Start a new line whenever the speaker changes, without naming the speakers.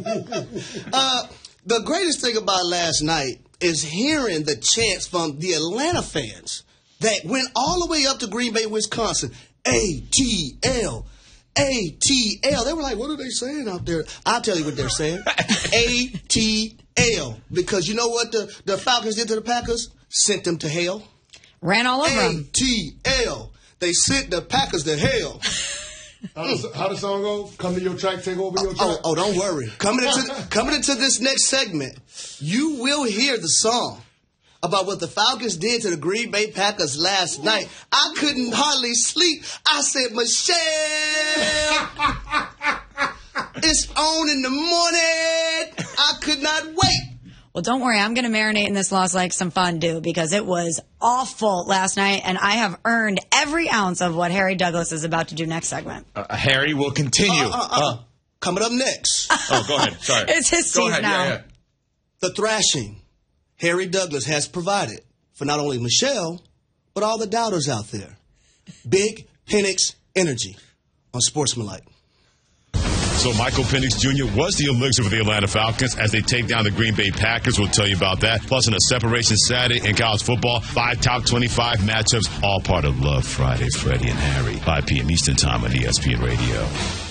The greatest thing about last night is hearing the chants from the Atlanta fans that went all the way up to Green Bay, Wisconsin. ATL. ATL. They were like, what are they saying out there? I'll tell you what they're saying. ATL. Because you know what the Falcons did to the Packers? Sent them to hell.
Ran all over them.
ATL. They sent the Packers to hell.
How the song go? Come to your track, take over your track?
Oh, don't worry. Coming into this next segment, you will hear the song about what the Falcons did to the Green Bay Packers last night. I couldn't hardly sleep. I said, Michelle, it's on in the morning. I could not wait.
Well, don't worry. I'm going to marinate in this loss like some fondue because it was awful last night, and I have earned every ounce of what Harry Douglas is about to do next segment.
Harry will continue.
Coming up next.
Oh, go ahead. Sorry.
It's his season now.
Yeah.
The thrashing Harry Douglas has provided for not only Michelle, but all the doubters out there. Big Penix Energy on Sportsmanlike.
So Michael Penix Jr. was the elixir for the Atlanta Falcons as they take down the Green Bay Packers. We'll tell you about that. Plus, in a separation Saturday in college football, 5 top 25 matchups, all part of Love Fridays. Freddie and Harry, 5 p.m. Eastern Time on ESPN Radio.